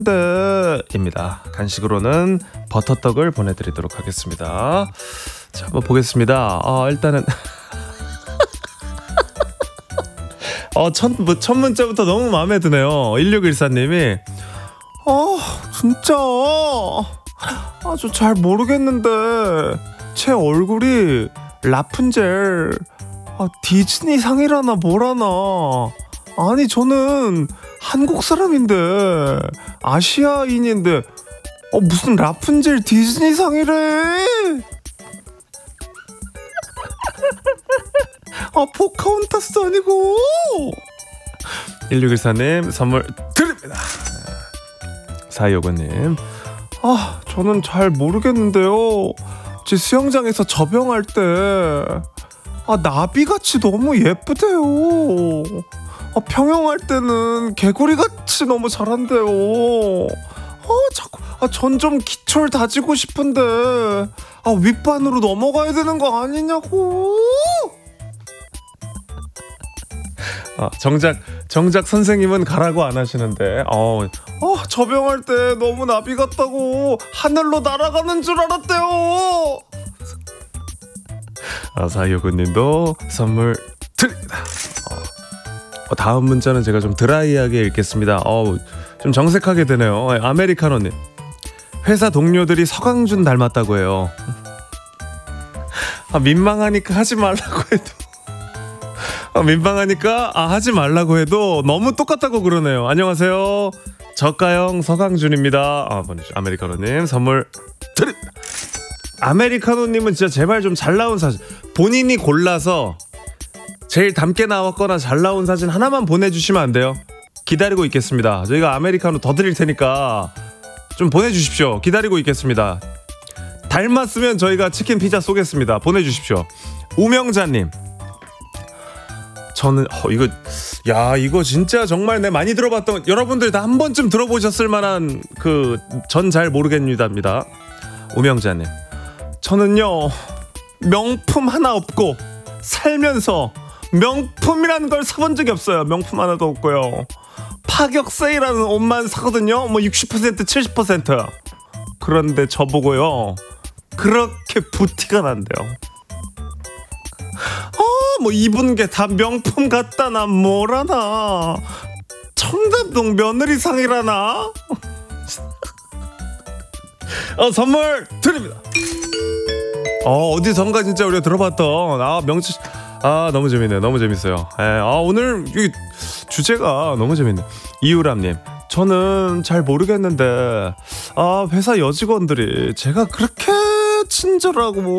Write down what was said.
입니다. 간식으로는 버터떡을 보내드리도록 하겠습니다. 자, 한번 보겠습니다. 일단은 첫 문자부터 너무 마음에 드네요. 1614님이 진짜 아주 잘 모르겠는데 제 얼굴이 라푼젤 디즈니 상이라나 뭐라나. 아니 저는 한국 사람인데 아시아인인데 무슨 라푼젤 디즈니 상이래. 포카혼타스 아니고. 1614님 선물 드립니다. 4259님 저는 잘 모르겠는데요. 제 수영장에서 접영할 때 나비같이 너무 예쁘대요. 평영할 때는 개구리같이 너무 잘한대요. 자꾸 전 좀 기철 다지고 싶은데 윗반으로 넘어가야 되는 거 아니냐고. 정작 선생님은 가라고 안 하시는데 접영할 때 너무 나비 같다고 하늘로 날아가는 줄 알았대요. 4259님도 선물 드립니다. 다음 문자는 제가 좀 드라이하게 읽겠습니다. 좀 정색하게 되네요. 아메리카노님, 회사 동료들이 서강준 닮았다고 해요. 민망하니까 하지 말라고 해도 민망하니까 하지 말라고 해도 너무 똑같다고 그러네요. 안녕하세요, 저가형 서강준입니다. 아메리카노님 선물 드립니다. 아메리카노님은 진짜 제발 좀 잘 나온 사진, 본인이 골라서 제일 닮게 나왔거나 잘 나온 사진 하나만 보내주시면 안 돼요? 기다리고 있겠습니다. 저희가 아메리카노 더 드릴 테니까 좀 보내주십시오. 기다리고 있겠습니다. 닮았으면 저희가 치킨 피자 쏘겠습니다. 보내주십시오. 우명자님, 저는 이거 진짜 정말 많이 들어봤던, 여러분들 다 한 번쯤 들어보셨을 만한 전 잘 모르겠습니다. 우명자님, 저는요 명품 하나 없고 살면서 명품이라는 걸 사본 적이 없어요. 명품 하나도 없고요. 파격 세일하는 옷만 사거든요. 60% 70%. 그런데 저보고요 그렇게 부티가 난대요. 입은 게 다 명품 같다나 뭐라나. 청담동 며느리상이라나. 선물 드립니다. 어디선가 진짜 우리가 들어봤던 명치. 너무 재밌네요. 너무 재밌어요. 오늘 이 주제가 너무 재밌네. 이유람님, 저는 잘 모르겠는데 회사 여직원들이 제가 그렇게 친절하고